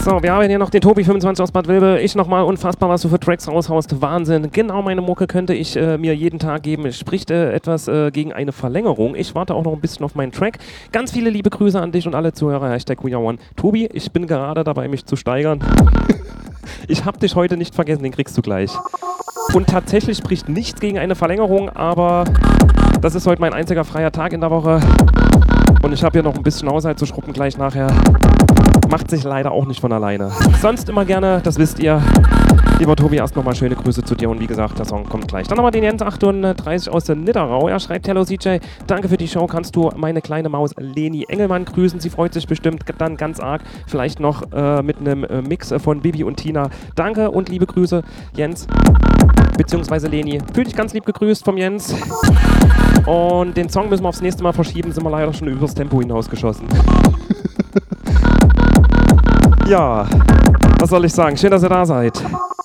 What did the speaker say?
So, wir haben hier noch den Tobi 25 aus Bad Vilbel. Ich nochmal, unfassbar, was du für Tracks raushaust. Wahnsinn. Genau meine Mucke könnte ich mir jeden Tag geben. Es spricht etwas gegen eine Verlängerung. Ich warte auch noch ein bisschen auf meinen Track. Ganz viele liebe Grüße an dich und alle Zuhörer. Hashtag WeAreOne. Tobi, ich bin gerade dabei, mich zu steigern. Ich hab dich heute nicht vergessen, den kriegst du gleich. Und tatsächlich spricht nichts gegen eine Verlängerung, aber das ist heute mein einziger freier Tag in der Woche. Und ich habe hier noch ein bisschen Haushalt zu schrubben gleich nachher. Macht sich leider auch nicht von alleine. Sonst immer gerne, das wisst ihr. Lieber Tobi, erst nochmal schöne Grüße zu dir und wie gesagt, der Song kommt gleich. Dann nochmal den Jens 38 aus der Nidderau. Er schreibt: Hello CJ, danke für die Show. Kannst du meine kleine Maus Leni Engelmann grüßen? Sie freut sich bestimmt dann ganz arg. Vielleicht noch mit einem Mix von Bibi und Tina. Danke und liebe Grüße, Jens. Beziehungsweise Leni. Fühl dich ganz lieb gegrüßt vom Jens. Und den Song müssen wir aufs nächste Mal verschieben. Sind wir leider schon übers Tempo hinausgeschossen. Ja, was soll ich sagen? Schön, dass ihr da seid.